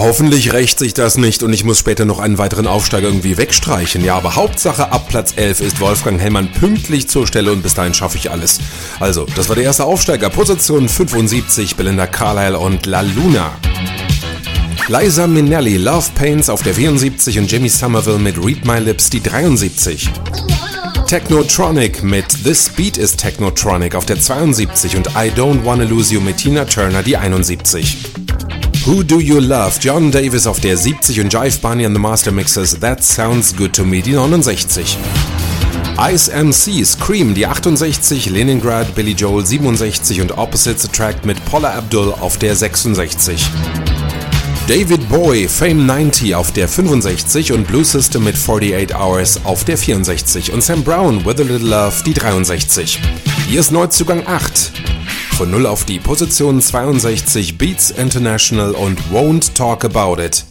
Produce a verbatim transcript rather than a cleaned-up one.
Hoffentlich rächt sich das nicht und ich muss später noch einen weiteren Aufsteiger irgendwie wegstreichen. Ja, aber Hauptsache ab Platz elf ist Wolfgang Hellmann pünktlich zur Stelle und bis dahin schaffe ich alles. Also, das war der erste Aufsteiger. Position fünfundsiebzig, Belinda Carlisle und La Luna. Liza Minnelli, Love Pains auf der vierundsiebzig und Jimmy Somerville mit Read My Lips die dreiundsiebzig. Technotronic mit This Beat is Technotronic auf der zweiundsiebzig und I Don't Wanna Lose You mit Tina Turner die einundsiebzig. Who Do You Love? John Davis auf der siebzig und Jive Bunny and the Master Mixers That Sounds Good to Me die neunundsechzig. Ice M C Scream die achtundsechzig, Leningrad Billy Joel siebenundsechzig und Opposites Attract mit Paula Abdul auf der sechsundsechzig. David Bowie Fame neunzig auf der fünfundsechzig und Blue System mit forty-eight Hours auf der vierundsechzig und Sam Brown With a Little Love die dreiundsechzig. Hier ist Neuzugang acht. Von null auf die Position zweiundsechzig Beats International und Won't Talk About It.